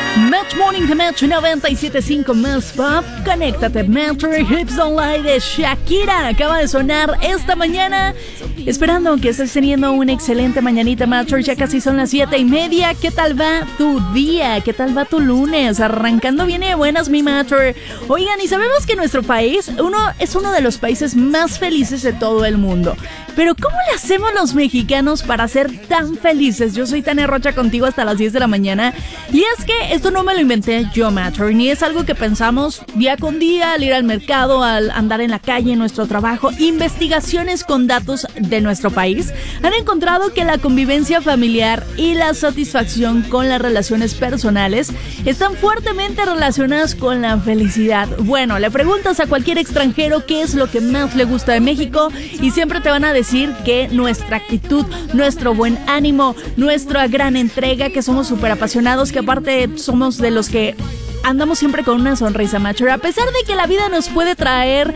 Match Morning de Match 97.5 más Pop. Conéctate, Metro Hips Online de Shakira acaba de sonar esta mañana. Esperando que estés teniendo una excelente mañanita, Matcher. Ya casi son las 7:30. ¿Qué tal va tu día? ¿Qué tal va tu lunes? Arrancando bien de buenas, mi Matcher. Oigan, y sabemos que nuestro país es uno de los países más felices de todo el mundo. Pero ¿cómo le hacemos los mexicanos para ser tan felices? Yo soy Tania Rocha contigo hasta las 10 de la mañana. Y es que esto no me lo inventé yo, Matcher, ni es algo que pensamos día con día al ir al mercado, al andar en la calle, en nuestro trabajo. Investigaciones con datos de nuestro país han encontrado que la convivencia familiar y la satisfacción con las relaciones personales están fuertemente relacionadas con la felicidad. Bueno, le preguntas a cualquier extranjero qué es lo que más le gusta de México y siempre te van a decir que nuestra actitud, nuestro buen ánimo, nuestra gran entrega, que somos súper apasionados, que aparte somos de los que andamos siempre con una sonrisa, Matcher. A pesar de que la vida nos puede traer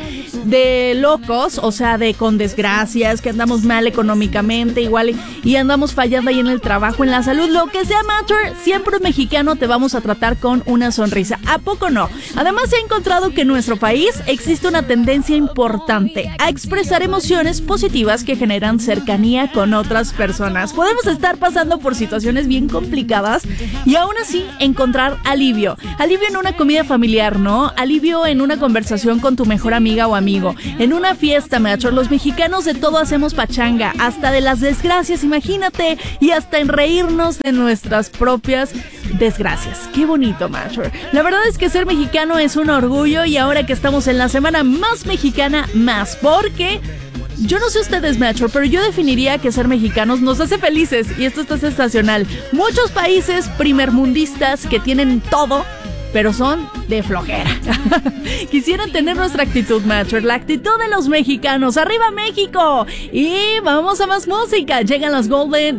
de locos, o sea, con desgracias, que andamos mal económicamente, igual y andamos fallando ahí en el trabajo, en la salud, lo que sea, Matcher, siempre un mexicano te vamos a tratar con una sonrisa. ¿A poco no? Además, se ha encontrado que en nuestro país existe una tendencia importante a expresar emociones positivas que generan cercanía con otras personas. Podemos estar pasando por situaciones bien complicadas y aún así encontrar alivio en una comida familiar, ¿no? Alivio en una conversación con tu mejor amiga o amigo, en una fiesta, Matcher. Los mexicanos de todo hacemos pachanga, hasta de las desgracias, imagínate, y hasta en reírnos de nuestras propias desgracias. Qué bonito, Matcher. La verdad es que ser mexicano es un orgullo, y ahora que estamos en la semana más mexicana, más, porque yo no sé ustedes, Matcher, pero yo definiría que ser mexicanos nos hace felices, y esto está sensacional. Muchos países primermundistas que tienen todo, pero son de flojera. Quisieran tener nuestra actitud, Matcher, la actitud de los mexicanos. ¡Arriba México! Y vamos a más música. Llegan las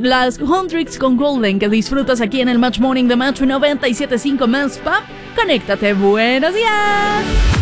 Hundrix con Golden, que disfrutas aquí en el Match Morning de Match 97.5 más Pop. Conéctate. Buenos días.